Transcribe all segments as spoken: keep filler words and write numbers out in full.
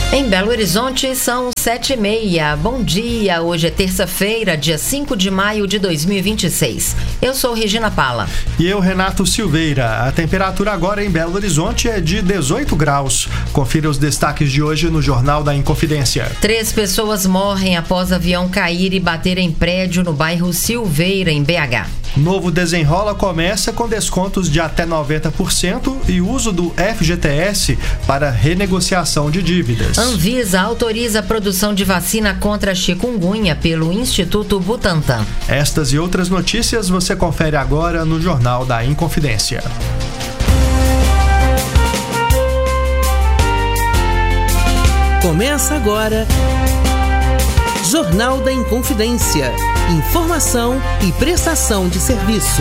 Em Belo Horizonte são sete e meia. Bom dia, hoje é terça-feira, dia cinco de maio de dois mil e vinte e seis. Eu sou Regina Pala. E eu, Renato Silveira. A temperatura agora em Belo Horizonte é de dezoito graus. Confira os destaques de hoje no Jornal da Inconfidência. Três pessoas morrem após avião cair e bater em prédio no bairro Silveira, em B H. Novo Desenrola começa com descontos de até noventa por cento e uso do F G T S para renegociação de dívidas. Anvisa autoriza a produção de vacina contra a chikungunya pelo Instituto Butantan. Estas e outras notícias você confere agora no Jornal da Inconfidência. Começa agora Jornal da Inconfidência. Informação e prestação de serviço.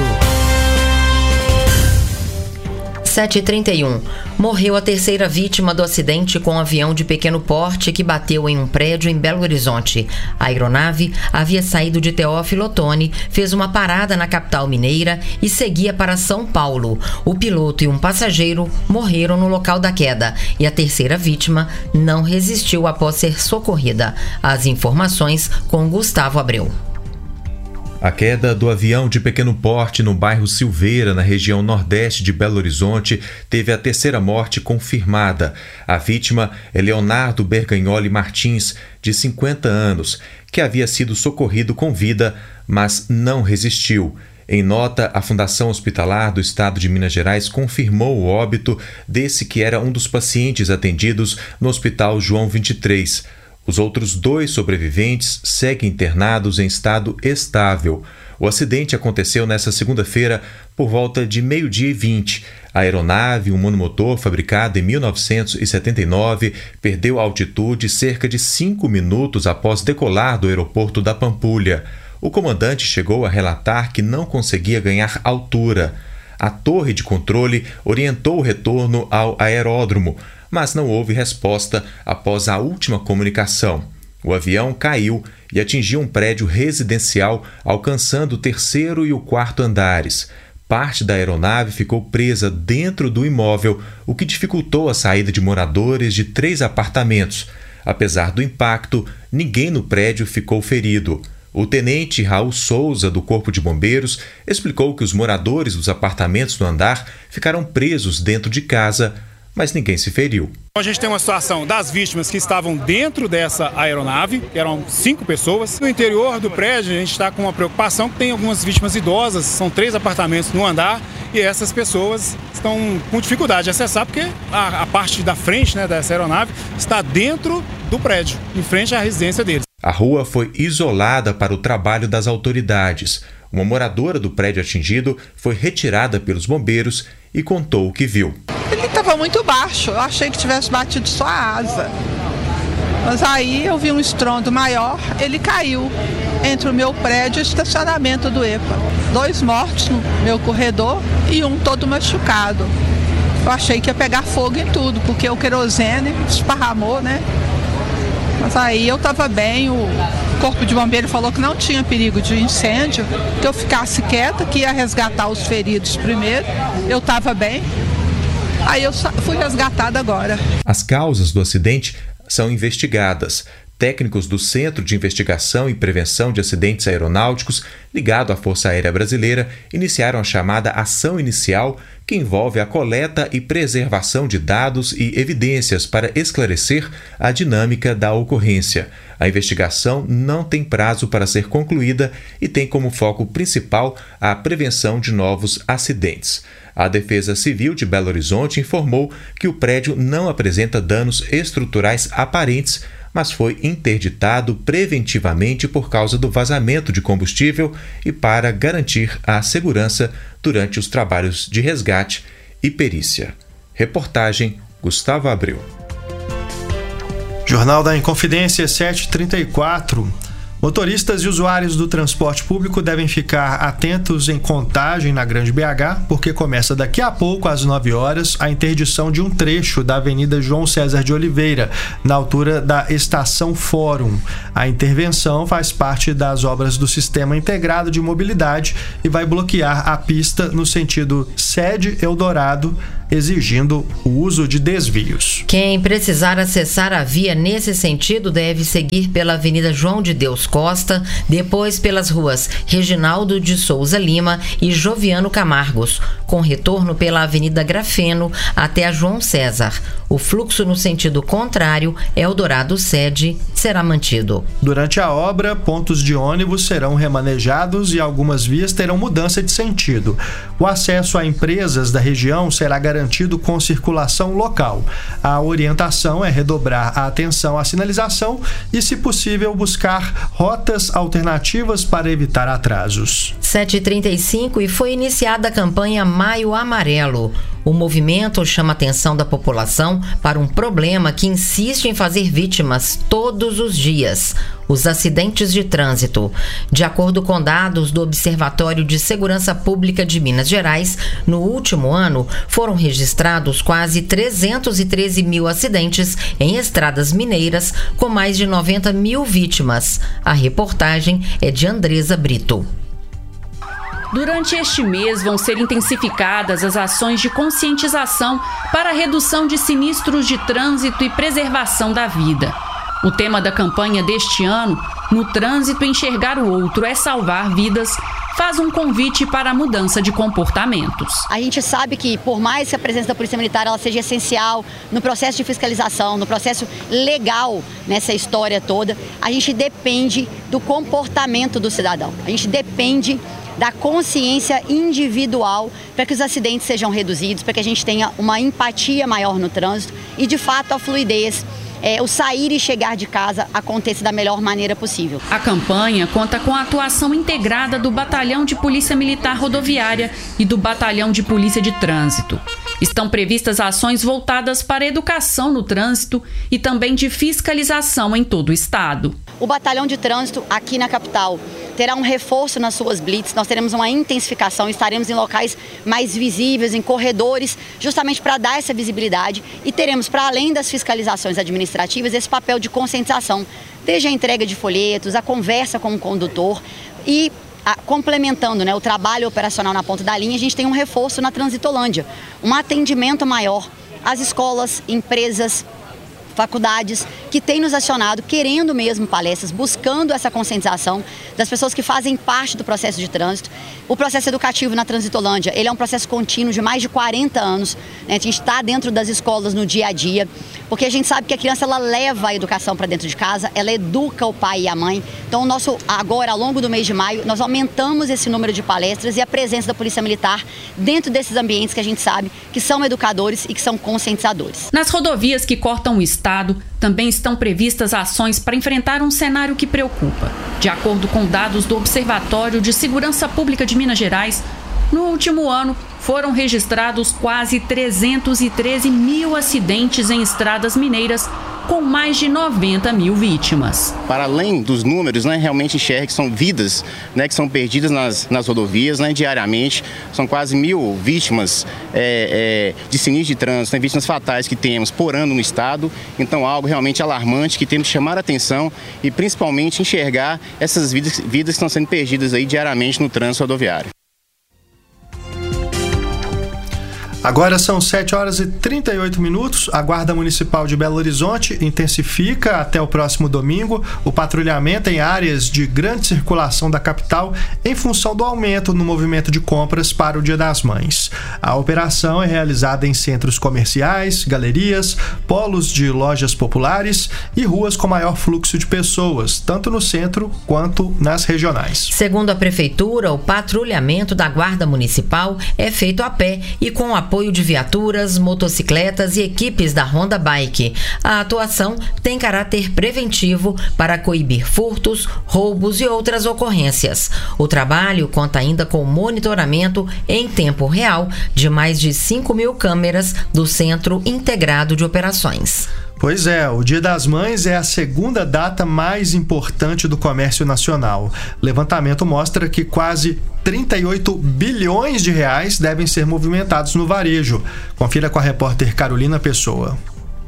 sete e trinta e um. Morreu a terceira vítima do acidente com um avião de pequeno porte que bateu em um prédio em Belo Horizonte. A aeronave havia saído de Teófilo Otoni, fez uma parada na capital mineira e seguia para São Paulo. O piloto e um passageiro morreram no local da queda e a terceira vítima não resistiu após ser socorrida. As informações com Gustavo Abreu. A queda do avião de pequeno porte no bairro Silveira, na região nordeste de Belo Horizonte, teve a terceira morte confirmada. A vítima é Leonardo Bergagnoli Martins, de cinquenta anos, que havia sido socorrido com vida, mas não resistiu. Em nota, a Fundação Hospitalar do Estado de Minas Gerais confirmou o óbito desse que era um dos pacientes atendidos no Hospital João vinte e três. Os outros dois sobreviventes seguem internados em estado estável. O acidente aconteceu nesta segunda-feira por volta de meio-dia e vinte. A aeronave, um monomotor fabricada em mil novecentos e setenta e nove, perdeu altitude cerca de cinco minutos após decolar do aeroporto da Pampulha. O comandante chegou a relatar que não conseguia ganhar altura. A torre de controle orientou o retorno ao aeródromo, mas não houve resposta após a última comunicação. O avião caiu e atingiu um prédio residencial, alcançando o terceiro e o quarto andares. Parte da aeronave ficou presa dentro do imóvel, o que dificultou a saída de moradores de três apartamentos. Apesar do impacto, ninguém no prédio ficou ferido. O tenente Raul Souza, do Corpo de Bombeiros, explicou que os moradores dos apartamentos no andar ficaram presos dentro de casa, mas ninguém se feriu. A gente tem uma situação das vítimas que estavam dentro dessa aeronave, que eram cinco pessoas. No interior do prédio, a gente está com uma preocupação que tem algumas vítimas idosas, são três apartamentos no andar, e essas pessoas estão com dificuldade de acessar, porque a, a parte da frente, né, dessa aeronave está dentro do prédio, em frente à residência deles. A rua foi isolada para o trabalho das autoridades. Uma moradora do prédio atingido foi retirada pelos bombeiros e contou o que viu. Ele estava muito baixo, eu achei que tivesse batido só a asa. Mas aí eu vi um estrondo maior, ele caiu entre o meu prédio e o estacionamento do E P A. Dois mortos no meu corredor e um todo machucado. Eu achei que ia pegar fogo em tudo, porque o querosene esparramou, né? Mas aí eu estava bem, o Corpo de Bombeiro falou que não tinha perigo de incêndio, que eu ficasse quieta, que ia resgatar os feridos primeiro. Eu estava bem, aí eu fui resgatada agora. As causas do acidente são investigadas. Técnicos do Centro de Investigação e Prevenção de Acidentes Aeronáuticos, ligado à Força Aérea Brasileira, iniciaram a chamada Ação Inicial, que envolve a coleta e preservação de dados e evidências para esclarecer a dinâmica da ocorrência. A investigação não tem prazo para ser concluída e tem como foco principal a prevenção de novos acidentes. A Defesa Civil de Belo Horizonte informou que o prédio não apresenta danos estruturais aparentes, mas foi interditado preventivamente por causa do vazamento de combustível e para garantir a segurança durante os trabalhos de resgate e perícia. Reportagem Gustavo Abreu. Jornal da Inconfidência, sete e trinta e quatro. Motoristas e usuários do transporte público devem ficar atentos em Contagem, na Grande B H, porque começa daqui a pouco, às nove horas, a interdição de um trecho da Avenida João César de Oliveira, na altura da Estação Fórum. A intervenção faz parte das obras do Sistema Integrado de Mobilidade e vai bloquear a pista no sentido Sede Eldorado, exigindo o uso de desvios. Quem precisar acessar a via nesse sentido deve seguir pela Avenida João de Deus Costa, depois pelas ruas Reginaldo de Souza Lima e Joviano Camargos, com retorno pela Avenida Grafeno até a João César. O fluxo no sentido contrário, Eldorado Sede, será mantido. Durante a obra, pontos de ônibus serão remanejados e algumas vias terão mudança de sentido. O acesso a empresas da região será garantido com circulação local. A orientação é redobrar a atenção à sinalização e, se possível, buscar rotas alternativas para evitar atrasos. sete e trinta e cinco e foi iniciada a campanha Maio Amarelo. O movimento chama a atenção da população para um problema que insiste em fazer vítimas todos os dias: os acidentes de trânsito. De acordo com dados do Observatório de Segurança Pública de Minas Gerais, no último ano foram registrados quase trezentos e treze mil acidentes em estradas mineiras, com mais de noventa mil vítimas. A reportagem é de Andresa Brito. Durante este mês vão ser intensificadas as ações de conscientização para a redução de sinistros de trânsito e preservação da vida. O tema da campanha deste ano, No Trânsito Enxergar o Outro é Salvar Vidas, faz um convite para a mudança de comportamentos. A gente sabe que, por mais que a presença da Polícia Militar ela seja essencial no processo de fiscalização, no processo legal nessa história toda, a gente depende do comportamento do cidadão. A gente depende da consciência individual para que os acidentes sejam reduzidos, para que a gente tenha uma empatia maior no trânsito e, de fato, a fluidez, é, o sair e chegar de casa aconteça da melhor maneira possível. A campanha conta com a atuação integrada do Batalhão de Polícia Militar Rodoviária e do Batalhão de Polícia de Trânsito. Estão previstas ações voltadas para a educação no trânsito e também de fiscalização em todo o estado. O Batalhão de Trânsito aqui na capital terá um reforço nas suas blitz, nós teremos uma intensificação, estaremos em locais mais visíveis, em corredores, justamente para dar essa visibilidade, e teremos, para além das fiscalizações administrativas, esse papel de conscientização, desde a entrega de folhetos, a conversa com o condutor e a, complementando, né, o trabalho operacional na ponta da linha, a gente tem um reforço na Transitolândia, um atendimento maior às escolas, empresas, faculdades que têm nos acionado, querendo mesmo palestras, buscando essa conscientização das pessoas que fazem parte do processo de trânsito. O processo educativo na Transitolândia, ele é um processo contínuo de mais de quarenta anos, né? A gente está dentro das escolas no dia a dia, porque a gente sabe que a criança ela leva a educação para dentro de casa, ela educa o pai e a mãe. Então, o nosso, agora, ao longo do mês de maio, nós aumentamos esse número de palestras e a presença da Polícia Militar dentro desses ambientes que a gente sabe que são educadores e que são conscientizadores. Nas rodovias que cortam o estado, também estão previstas ações para enfrentar um cenário que preocupa. De acordo com dados do Observatório de Segurança Pública de Minas Gerais, no último ano foram registrados quase trezentos e treze mil acidentes em estradas mineiras, com mais de noventa mil vítimas. Para além dos números, né, realmente enxerga que são vidas, né, que são perdidas nas, nas rodovias, né, diariamente. São quase mil vítimas é, é, de sinistro de trânsito, né, vítimas fatais que temos por ano no estado. Então, algo realmente alarmante que temos que chamar a atenção e principalmente enxergar essas vidas, vidas que estão sendo perdidas aí diariamente no trânsito rodoviário. Agora são sete horas e trinta e oito minutos. A Guarda Municipal de Belo Horizonte intensifica até o próximo domingo o patrulhamento em áreas de grande circulação da capital em função do aumento no movimento de compras para o Dia das Mães. A operação é realizada em centros comerciais, galerias, polos de lojas populares e ruas com maior fluxo de pessoas, tanto no centro quanto nas regionais. Segundo a Prefeitura, o patrulhamento da Guarda Municipal é feito a pé e com apoio apoio de viaturas, motocicletas e equipes da Honda Bike. A atuação tem caráter preventivo para coibir furtos, roubos e outras ocorrências. O trabalho conta ainda com monitoramento em tempo real de mais de cinco mil câmeras do Centro Integrado de Operações. Pois é, o Dia das Mães é a segunda data mais importante do comércio nacional. O levantamento mostra que quase trinta e oito bilhões de reais devem ser movimentados no varejo. Confira com a repórter Carolina Pessoa.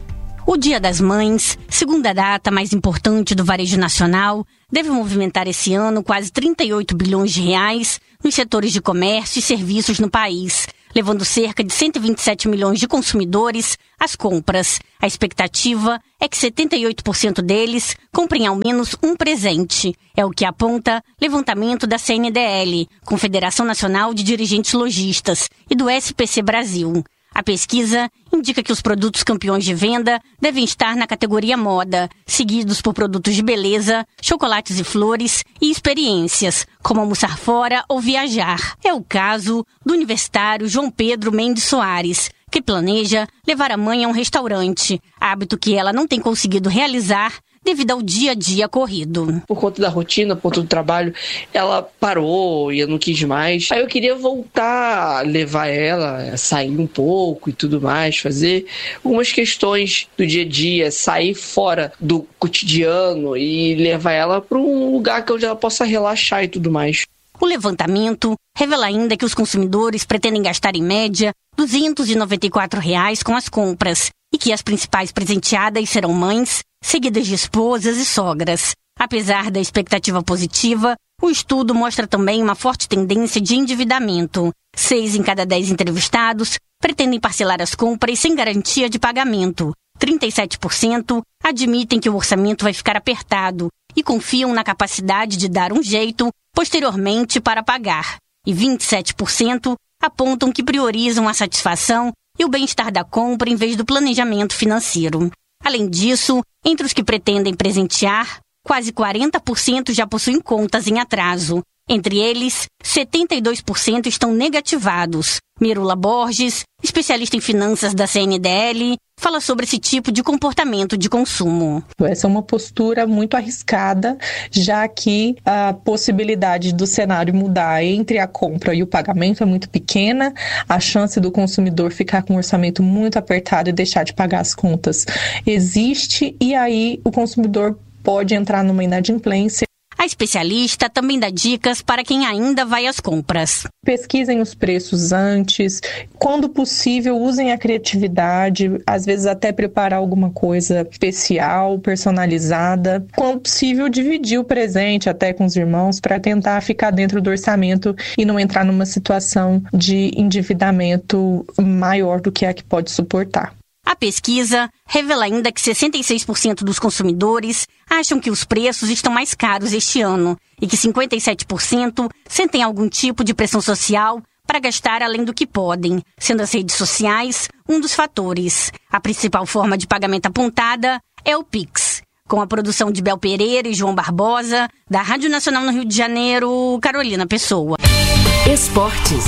O Dia das Mães, segunda data mais importante do varejo nacional, deve movimentar esse ano quase trinta e oito bilhões de reais nos setores de comércio e serviços no país, levando cerca de cento e vinte e sete milhões de consumidores às compras. A expectativa é que setenta e oito por cento deles comprem ao menos um presente. É o que aponta levantamento da C N D L, Confederação Nacional de Dirigentes Lojistas, e do S P C Brasil. A pesquisa indica que os produtos campeões de venda devem estar na categoria moda, seguidos por produtos de beleza, chocolates e flores e experiências, como almoçar fora ou viajar. É o caso do universitário João Pedro Mendes Soares, que planeja levar a mãe a um restaurante, hábito que ela não tem conseguido realizar devido ao dia a dia corrido. Por conta da rotina, por conta do trabalho, ela parou e eu não quis mais. Aí eu queria voltar, levar ela, sair um pouco e tudo mais, fazer algumas questões do dia a dia, sair fora do cotidiano e levar ela para um lugar onde ela possa relaxar e tudo mais. O levantamento revela ainda que os consumidores pretendem gastar em média duzentos e noventa e quatro reais com as compras e que as principais presenteadas serão mães, seguidas de esposas e sogras. Apesar da expectativa positiva, o estudo mostra também uma forte tendência de endividamento. Seis em cada dez entrevistados pretendem parcelar as compras sem garantia de pagamento. trinta e sete por cento admitem que o orçamento vai ficar apertado e confiam na capacidade de dar um jeito posteriormente para pagar. E vinte e sete por cento apontam que priorizam a satisfação e o bem-estar da compra em vez do planejamento financeiro. Além disso, entre os que pretendem presentear, quase quarenta por cento já possuem contas em atraso. Entre eles, setenta e dois por cento estão negativados. Mirula Borges, especialista em finanças da C N D L, fala sobre esse tipo de comportamento de consumo. Essa é uma postura muito arriscada, já que a possibilidade do cenário mudar entre a compra e o pagamento é muito pequena, a chance do consumidor ficar com um orçamento muito apertado e deixar de pagar as contas existe, e aí o consumidor pode entrar numa inadimplência. A especialista também dá dicas para quem ainda vai às compras. Pesquisem os preços antes, quando possível usem a criatividade, às vezes até preparar alguma coisa especial, personalizada. Quando possível, dividir o presente até com os irmãos para tentar ficar dentro do orçamento e não entrar numa situação de endividamento maior do que a que pode suportar. A pesquisa revela ainda que sessenta e seis por cento dos consumidores acham que os preços estão mais caros este ano e que cinquenta e sete por cento sentem algum tipo de pressão social para gastar além do que podem, sendo as redes sociais um dos fatores. A principal forma de pagamento apontada é o Pix. Com a produção de Bel Pereira e João Barbosa, da Rádio Nacional no Rio de Janeiro, Carolina Pessoa. Esportes.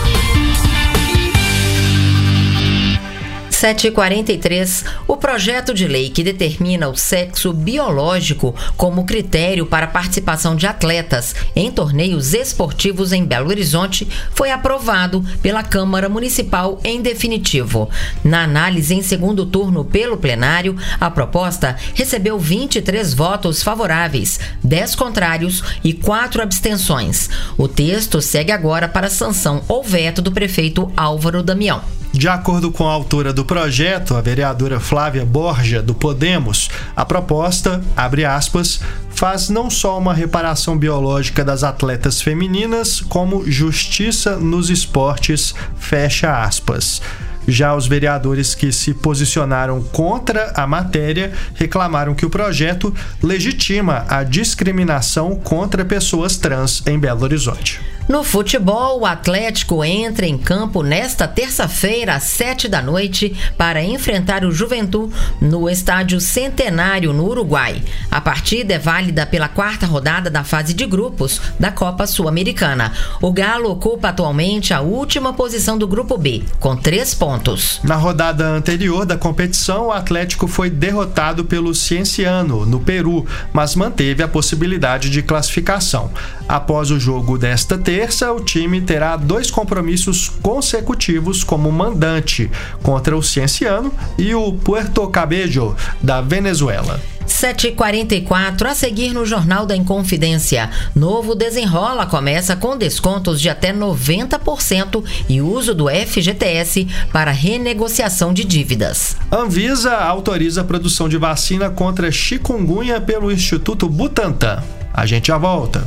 sete e quarenta e três, o projeto de lei que determina o sexo biológico como critério para a participação de atletas em torneios esportivos em Belo Horizonte foi aprovado pela Câmara Municipal em definitivo. Na análise em segundo turno pelo plenário, a proposta recebeu vinte e três votos favoráveis, dez contrários e quatro abstenções. O texto segue agora para a sanção ou veto do prefeito Álvaro Damião. De acordo com a autora do projeto, a vereadora Flávia Borja, do Podemos, a proposta, abre aspas, faz não só uma reparação biológica das atletas femininas, como justiça nos esportes, fecha aspas. Já os vereadores que se posicionaram contra a matéria reclamaram que o projeto legitima a discriminação contra pessoas trans em Belo Horizonte. No futebol, o Atlético entra em campo nesta terça-feira, às sete da noite, para enfrentar o Juventude no Estádio Centenário, no Uruguai. A partida é válida pela quarta rodada da fase de grupos da Copa Sul-Americana. O Galo ocupa atualmente a última posição do Grupo B, com três pontos. Na rodada anterior da competição, o Atlético foi derrotado pelo Cienciano, no Peru, mas manteve a possibilidade de classificação. Após o jogo desta terça, terça, o time terá dois compromissos consecutivos como mandante contra o Cienciano e o Puerto Cabello, da Venezuela. sete e quarenta e quatro, a seguir no Jornal da Inconfidência. Novo Desenrola começa com descontos de até noventa por cento e uso do F G T S para renegociação de dívidas. Anvisa autoriza a produção de vacina contra chikungunya pelo Instituto Butantan. A gente já volta.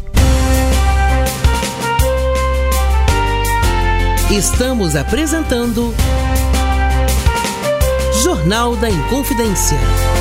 Estamos apresentando Jornal da Inconfidência.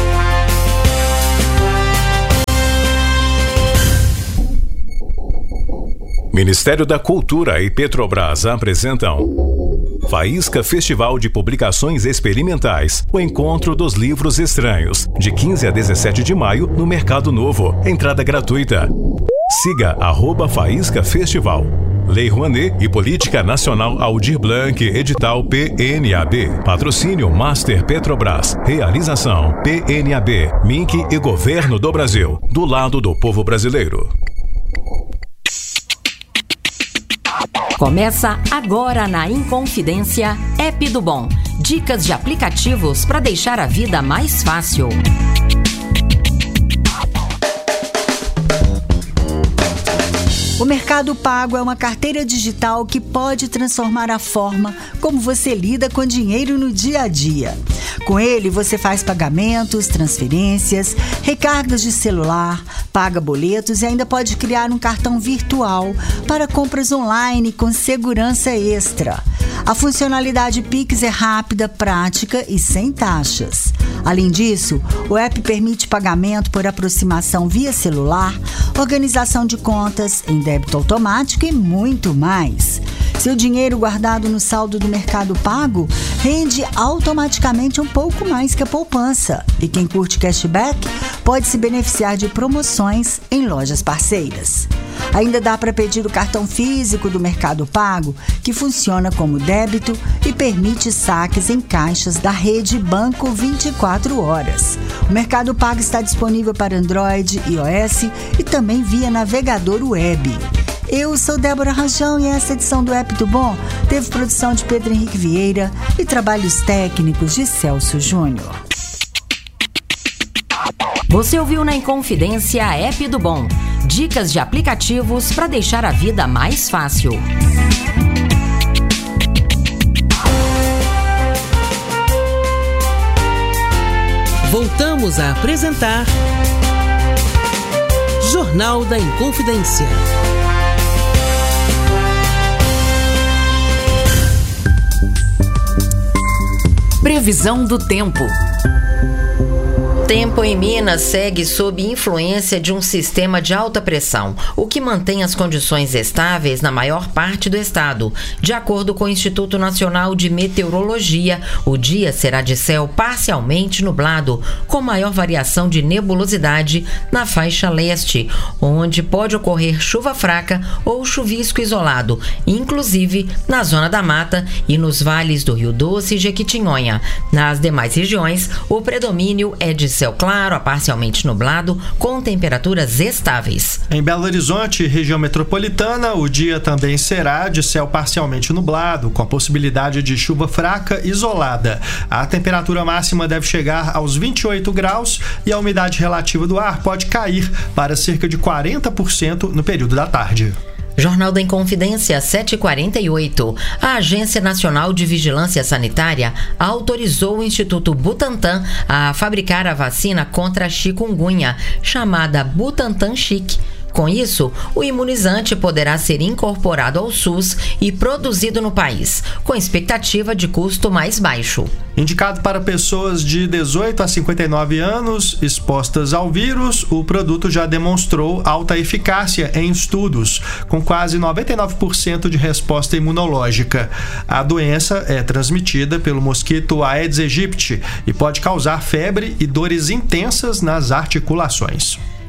Ministério da Cultura e Petrobras apresentam Faísca Festival de Publicações Experimentais, o encontro dos livros estranhos, de quinze a dezessete de maio no Mercado Novo, entrada gratuita. Siga arroba Faísca Festival. Lei Rouanet e Política Nacional Aldir Blanc, edital P N A B. Patrocínio Master Petrobras. Realização P N A B, Minc e Governo do Brasil. Do lado do povo brasileiro. Começa agora na Inconfidência App do Bom. Dicas de aplicativos para deixar a vida mais fácil. O Mercado Pago é uma carteira digital que pode transformar a forma como você lida com dinheiro no dia a dia. Com ele, você faz pagamentos, transferências, recargas de celular, paga boletos e ainda pode criar um cartão virtual para compras online com segurança extra. A funcionalidade Pix é rápida, prática e sem taxas. Além disso, o app permite pagamento por aproximação via celular, organização de contas em débito automático e muito mais. Seu dinheiro guardado no saldo do Mercado Pago rende automaticamente um pouco mais que a poupança. E quem curte cashback pode se beneficiar de promoções em lojas parceiras. Ainda dá para pedir o cartão físico do Mercado Pago, que funciona como débito e permite saques em caixas da rede Banco vinte e quatro horas. O Mercado Pago está disponível para Android, iOS e também via navegador web. Eu sou Débora Rajão e essa edição do App do Bom teve produção de Pedro Henrique Vieira e trabalhos técnicos de Celso Júnior. Você ouviu na Inconfidência App do Bom. Dicas de aplicativos para deixar a vida mais fácil. Voltamos a apresentar Jornal da Inconfidência. Previsão do tempo. Tempo em Minas segue sob influência de um sistema de alta pressão, o que mantém as condições estáveis na maior parte do estado. De acordo com o Instituto Nacional de Meteorologia, o dia será de céu parcialmente nublado, com maior variação de nebulosidade na faixa leste, onde pode ocorrer chuva fraca ou chuvisco isolado, inclusive na zona da Mata e nos vales do Rio Doce e Jequitinhonha. Nas demais regiões, o predomínio é de céu claro a parcialmente nublado, com temperaturas estáveis. Em Belo Horizonte, região metropolitana, o dia também será de céu parcialmente nublado, com a possibilidade de chuva fraca isolada. A temperatura máxima deve chegar aos vinte e oito graus e a umidade relativa do ar pode cair para cerca de quarenta por cento no período da tarde. Jornal da Inconfidência sete e quarenta e oito. A Agência Nacional de Vigilância Sanitária autorizou o Instituto Butantan a fabricar a vacina contra a chikungunya, chamada Butantan Chic. Com isso, o imunizante poderá ser incorporado ao SUS e produzido no país, com expectativa de custo mais baixo. Indicado para pessoas de dezoito a cinquenta e nove anos expostas ao vírus, o produto já demonstrou alta eficácia em estudos, com quase noventa e nove por cento de resposta imunológica. A doença é transmitida pelo mosquito Aedes aegypti e pode causar febre e dores intensas nas articulações.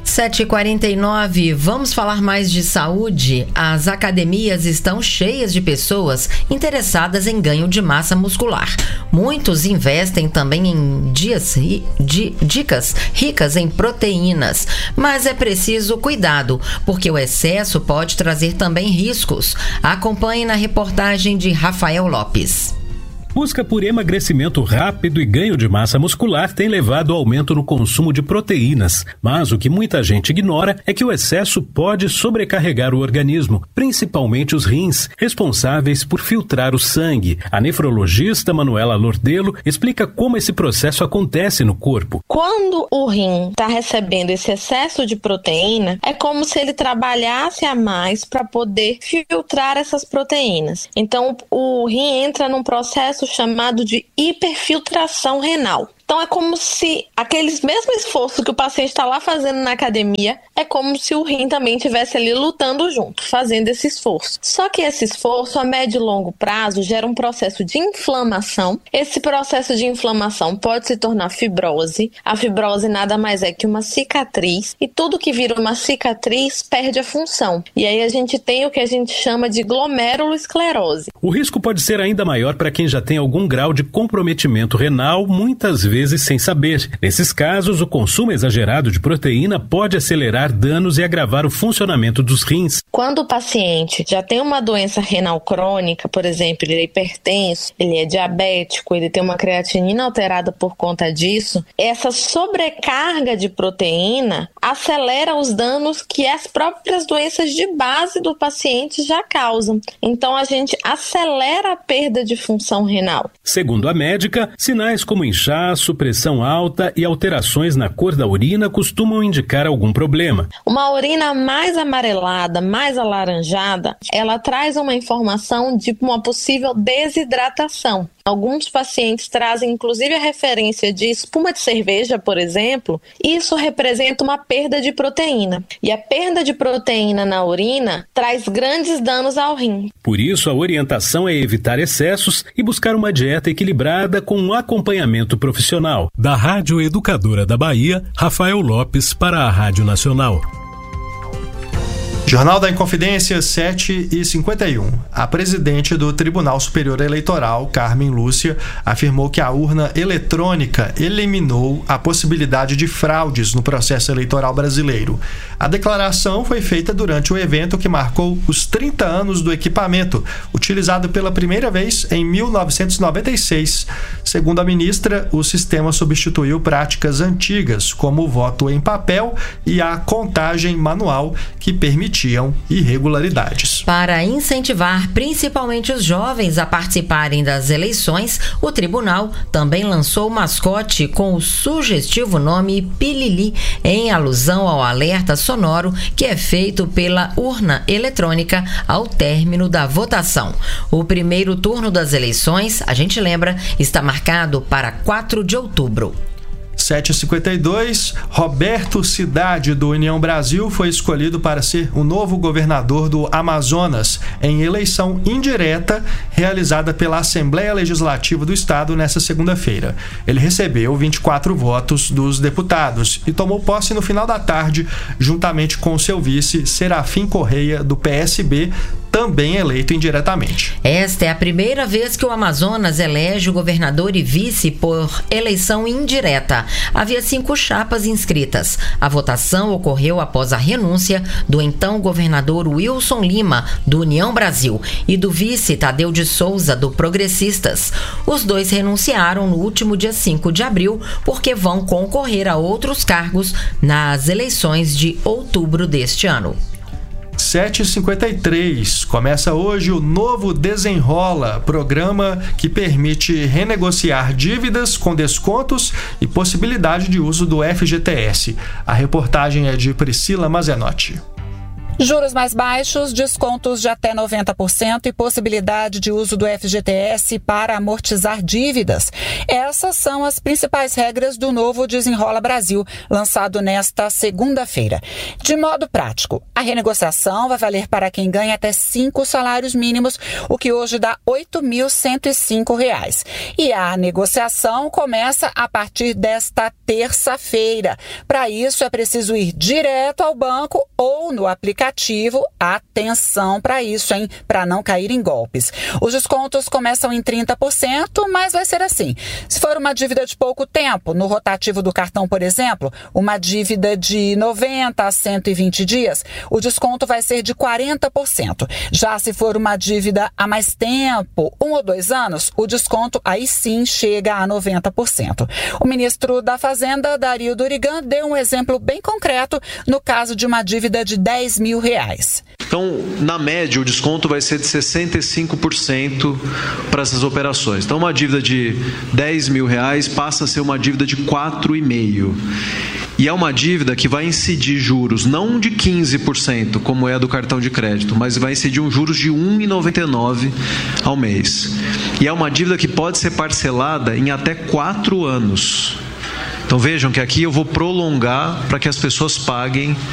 sete e quarenta e nove, vamos falar mais de saúde. As academias estão cheias de pessoas interessadas em ganho de massa muscular. Muitos investem também em dias, di, dicas ricas em proteínas, mas é preciso cuidado, porque o excesso pode trazer também riscos. Acompanhe na reportagem de Rafael Lopes. Busca por emagrecimento rápido e ganho de massa muscular tem levado ao aumento no consumo de proteínas, mas o que muita gente ignora é que o excesso pode sobrecarregar o organismo, principalmente os rins, responsáveis por filtrar o sangue. A nefrologista Manuela Lordelo explica como esse processo acontece no corpo. Quando o rim está recebendo esse excesso de proteína, é como se ele trabalhasse a mais para poder filtrar essas proteínas. Então, o rim entra num processo chamado de hiperfiltração renal. Então é como se aqueles mesmo esforço que o paciente está lá fazendo na academia, é como se o rim também estivesse ali lutando junto, fazendo esse esforço. Só que esse esforço a médio e longo prazo gera um processo de inflamação. Esse processo de inflamação pode se tornar fibrose. A fibrose nada mais é que uma cicatriz, e tudo que vira uma cicatriz perde a função. E aí a gente tem o que a gente chama de glomerulosclerose. O risco pode ser ainda maior para quem já tem algum grau de comprometimento renal, muitas vezes vezes sem saber. Nesses casos, o consumo exagerado de proteína pode acelerar danos e agravar o funcionamento dos rins. Quando o paciente já tem uma doença renal crônica, por exemplo, ele é hipertenso, ele é diabético, ele tem uma creatinina alterada por conta disso, essa sobrecarga de proteína acelera os danos que as próprias doenças de base do paciente já causam. Então, a gente acelera a perda de função renal. Segundo a médica, sinais como inchaço, pressão alta e alterações na cor da urina costumam indicar algum problema. Uma urina mais amarelada, mais alaranjada, ela traz uma informação de uma possível desidratação. Alguns pacientes trazem inclusive a referência de espuma de cerveja, por exemplo. Isso representa uma perda de proteína. E a perda de proteína na urina traz grandes danos ao rim. Por isso, a orientação é evitar excessos e buscar uma dieta equilibrada com um acompanhamento profissional. Da Rádio Educadora da Bahia, Rafael Lopes para a Rádio Nacional. Jornal da Inconfidência, sete e cinquenta e um. A presidente do Tribunal Superior Eleitoral, Carmen Lúcia, afirmou que a urna eletrônica eliminou a possibilidade de fraudes no processo eleitoral brasileiro. A declaração foi feita durante o evento que marcou os trinta anos do equipamento, utilizado pela primeira vez em mil novecentos e noventa e seis. Segundo a ministra, o sistema substituiu práticas antigas, como o voto em papel e a contagem manual, que permitia irregularidades. Para incentivar principalmente os jovens a participarem das eleições, o tribunal também lançou o mascote com o sugestivo nome Pilili, em alusão ao alerta sonoro que é feito pela urna eletrônica ao término da votação. O primeiro turno das eleições, a gente lembra, está marcado para quatro de outubro. sete e cinquenta e dois, Roberto Cidade, do União Brasil, foi escolhido para ser o novo governador do Amazonas em eleição indireta realizada pela Assembleia Legislativa do Estado nesta segunda-feira. Ele recebeu vinte e quatro votos dos deputados e tomou posse no final da tarde, juntamente com seu vice, Serafim Correia, do P S B, também eleito indiretamente. Esta é a primeira vez que o Amazonas elege o governador e vice por eleição indireta. Havia cinco chapas inscritas. A votação ocorreu após a renúncia do então governador Wilson Lima, do União Brasil, e do vice Tadeu de Souza, do Progressistas. Os dois renunciaram no último dia cinco de abril porque vão concorrer a outros cargos nas eleições de outubro deste ano. sete e cinquenta e três. Começa hoje o novo Desenrola, programa que permite renegociar dívidas com descontos e possibilidade de uso do F G T S. A reportagem é de Priscila Mazenotti. Juros mais baixos, descontos de até noventa por cento e possibilidade de uso do F G T S para amortizar dívidas. Essas são as principais regras do novo Desenrola Brasil, lançado nesta segunda-feira. De modo prático, a renegociação vai valer para quem ganha até cinco salários mínimos, o que hoje dá oito mil cento e cinco reais. E a negociação começa a partir desta terça-feira. Para isso, é preciso ir direto ao banco ou no aplicativo. Atenção para isso, hein? Para não cair em golpes. Os descontos começam em trinta por cento, mas vai ser assim. Se for uma dívida de pouco tempo, no rotativo do cartão, por exemplo, uma dívida de noventa a cento e vinte dias, o desconto vai ser de quarenta por cento. Já se for uma dívida há mais tempo, um ou dois anos, o desconto aí sim chega a noventa por cento. O ministro da Fazenda, Dario Durigan, deu um exemplo bem concreto no caso de uma dívida de dez mil reais. Então, na média, o desconto vai ser de sessenta e cinco por cento para essas operações. Então, uma dívida de dez mil reais passa a ser uma dívida de quatro vírgula cinco por cento. E é uma dívida que vai incidir juros não de quinze por cento, como é a do cartão de crédito, mas vai incidir um juros de um vírgula noventa e nove por cento ao mês. E é uma dívida que pode ser parcelada em até quatro anos. Então, vejam que aqui eu vou prolongar para que as pessoas paguem